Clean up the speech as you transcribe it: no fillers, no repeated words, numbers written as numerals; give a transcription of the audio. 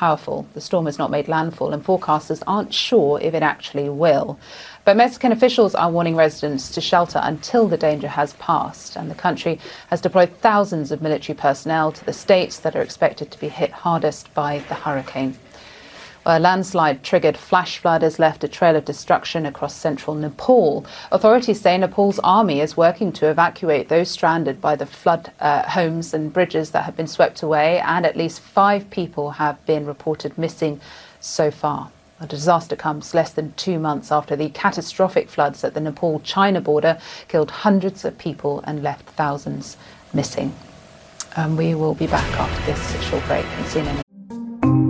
powerful. The storm has not made landfall, and forecasters aren't sure if it actually will. But Mexican officials are warning residents to shelter until the danger has passed, and the country has deployed thousands of military personnel to the states that are expected to be hit hardest by the hurricane. A landslide triggered flash flood has left a trail of destruction across central Nepal. Authorities say Nepal's army is working to evacuate those stranded by the flood homes and bridges that have been swept away, and at least 5 people have been reported missing so far. The disaster comes less than 2 months after the catastrophic floods at the Nepal-China border killed hundreds of people and left thousands missing. We will be back after this short break on CNN.